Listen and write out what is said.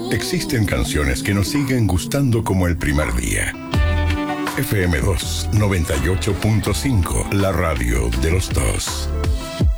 Existen canciones que nos siguen gustando como el primer día. FM2 98.5, la radio de los dos.